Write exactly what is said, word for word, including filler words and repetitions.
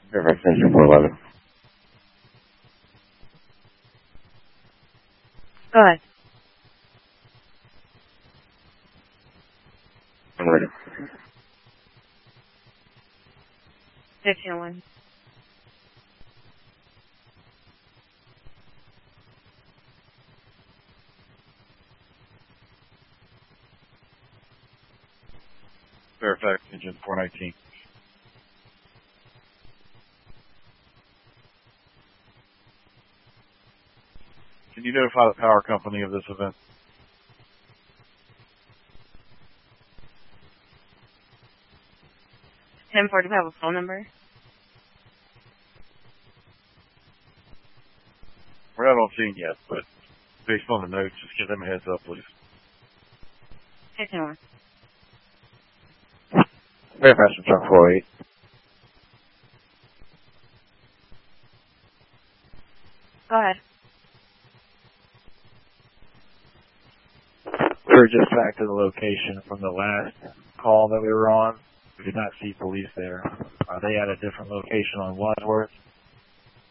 Fairfax Engine four eleven. Go ahead. I'm ready. fifteen oh one. Fairfax Engine four nineteen. Can you notify the power company of this event? ten four, do you have a phone number? We're not on scene yet, but based on the notes, just give them a heads up, please. fifteen oh one. Fairfax Truck four eight. Go ahead. We were just back to the location from the last call that we were on. We did not see police there. Are they at a different location on Wadsworth?